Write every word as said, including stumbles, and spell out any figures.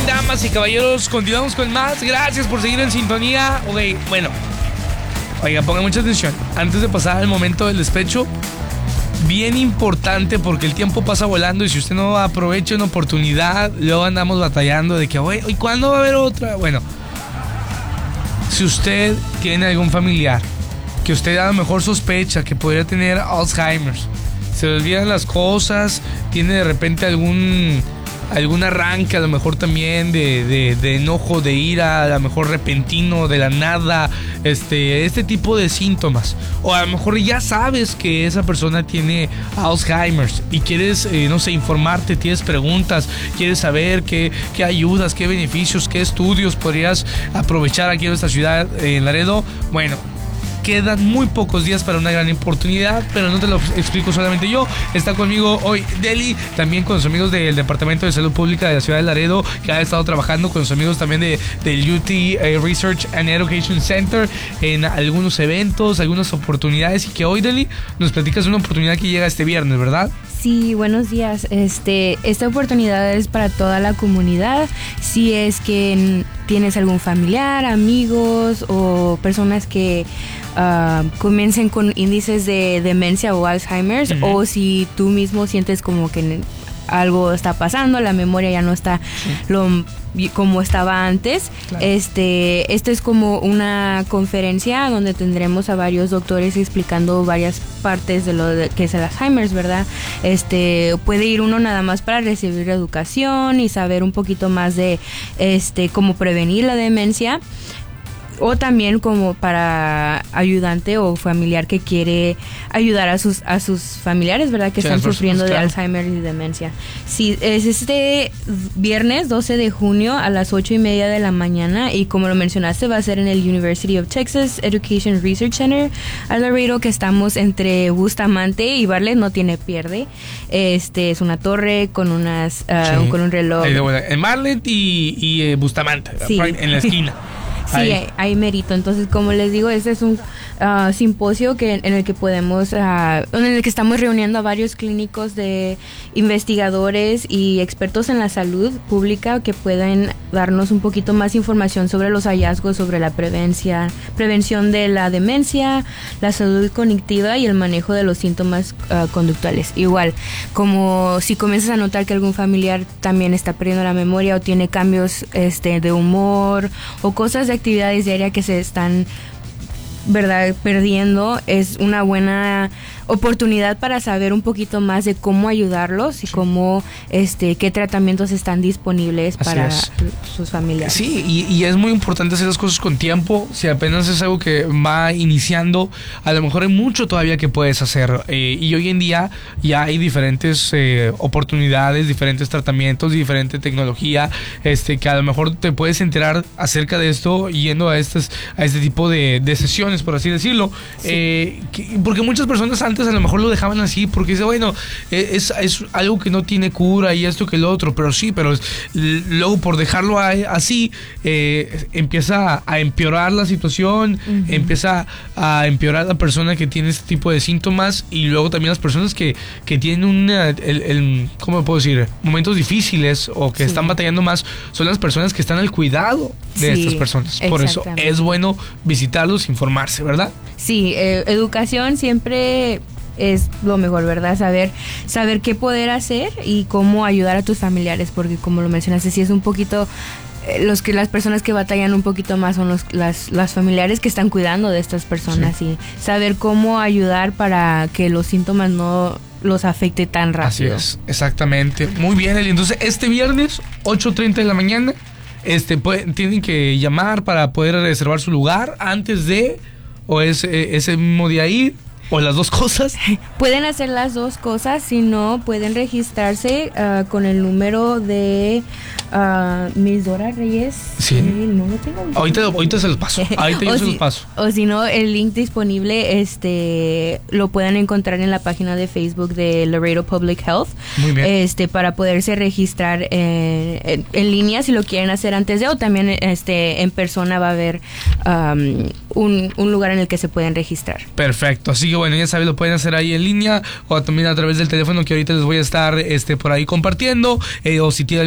damas y caballeros, continuamos con más. Gracias por seguir en sintonía. Ok, bueno, oiga, pongan mucha atención. Antes de pasar al momento del despecho, bien importante porque el tiempo pasa volando y si usted no aprovecha una oportunidad, luego andamos batallando de que, oye, ¿y cuándo va a haber otra? Bueno, si usted tiene algún familiar que usted a lo mejor sospecha que podría tener Alzheimer's, se le olvidan las cosas, tiene de repente algún algún arranque a lo mejor también de, de, de enojo, de ira, a lo mejor repentino, de la nada, este, este tipo de síntomas, o a lo mejor ya sabes que esa persona tiene Alzheimer's y quieres, eh, no sé, informarte, tienes preguntas, quieres saber qué, qué ayudas, qué beneficios, qué estudios podrías aprovechar aquí en nuestra ciudad, en Laredo. Bueno, quedan muy pocos días para una gran oportunidad, pero no te lo explico solamente yo. Está conmigo hoy Deli, también con sus amigos del Departamento de Salud Pública de la ciudad de Laredo, que ha estado trabajando con sus amigos también de, del U T eh, Research and Education Center en algunos eventos, algunas oportunidades, y que hoy, Deli, nos platicas de una oportunidad que llega este viernes, ¿verdad? Sí, buenos días. Este, esta oportunidad es para toda la comunidad. Si es que tienes algún familiar, amigos o personas que uh, comiencen con índices de demencia o Alzheimer's, uh-huh. o si tú mismo sientes como que algo está pasando, la memoria ya no está sí. lo como estaba antes. Claro. Este, esto es como una conferencia donde tendremos a varios doctores explicando varias partes de lo de, que es el Alzheimer's, ¿verdad? Este, puede ir uno nada más para recibir educación y saber un poquito más de este cómo prevenir la demencia, o también como para ayudante o familiar que quiere ayudar a sus a sus familiares, ¿verdad? Que sí, están sufriendo claro. de Alzheimer y demencia. Sí, es este viernes doce de junio a las ocho y media de la mañana, y como lo mencionaste, va a ser en el University of Texas Education Research Center a Laredo, que estamos entre Bustamante y Bartlett, no tiene pierde. Este es una torre con unas uh, sí. con un reloj. En Bartlett y, y eh, Bustamante, sí. en la esquina. Sí, hay, hay mérito. Entonces, como les digo, este es un uh, simposio que, en el que podemos, uh, en el que estamos reuniendo a varios clínicos de investigadores y expertos en la salud pública que pueden darnos un poquito más información sobre los hallazgos, sobre la prevencia, prevención de la demencia, la salud cognitiva y el manejo de los síntomas uh, conductuales. Igual, como si comienzas a notar que algún familiar también está perdiendo la memoria o tiene cambios este, de humor o cosas de actividades diarias que se están, ¿verdad?, perdiendo, es una buena oportunidad para saber un poquito más de cómo ayudarlos y cómo, este, qué tratamientos están disponibles Así para es. sus familiares. Sí, y, y es muy importante hacer las cosas con tiempo. Si apenas es algo que va iniciando, a lo mejor hay mucho todavía que puedes hacer. Eh, y hoy en día ya hay diferentes eh, oportunidades, diferentes tratamientos, diferente tecnología, este, que a lo mejor te puedes enterar acerca de esto yendo a estas, a este tipo de, de sesiones, por así decirlo. Sí. Eh, que, porque muchas personas han Antes a lo mejor lo dejaban así porque dice, bueno, es, es algo que no tiene cura y esto que lo otro, pero sí, pero es, luego por dejarlo así eh, empieza a empeorar la situación, uh-huh. empieza a empeorar la persona que tiene este tipo de síntomas, y luego también las personas que, que tienen una, el, el, ¿cómo puedo decir? Momentos difíciles o que sí. están batallando más, son las personas que están al cuidado de sí, estas personas. Por eso es bueno visitarlos, informarse, ¿verdad? Sí, eh, educación siempre es lo mejor, ¿verdad? Saber saber qué poder hacer y cómo ayudar a tus familiares, porque como lo mencionaste, sí es un poquito eh, los que las personas que batallan un poquito más son los las las familiares que están cuidando de estas personas, sí. y saber cómo ayudar para que los síntomas no los afecte tan rápido. Así es, exactamente. Muy bien, Eli. Entonces, este viernes, ocho treinta de la mañana, este pueden, tienen que llamar para poder reservar su lugar antes de, o es eh, ese mismo día ir, o las dos cosas. Pueden hacer las dos cosas, si no, pueden registrarse uh, con el número de uh, Miss Dora Reyes. Sí. Eh, no lo tengo. Ahorita, ahorita se los paso. Ahorita yo se si, los paso. O si no, el link disponible este lo pueden encontrar en la página de Facebook de Laredo Public Health. Muy bien. Este, para poderse registrar en, en, en línea si lo quieren hacer antes de, o también este en persona va a haber um, un, un lugar en el que se pueden registrar. Perfecto. Así que bueno, ya saben, lo pueden hacer ahí en línea o también a través del teléfono que ahorita les voy a estar este por ahí compartiendo, eh, o si tienen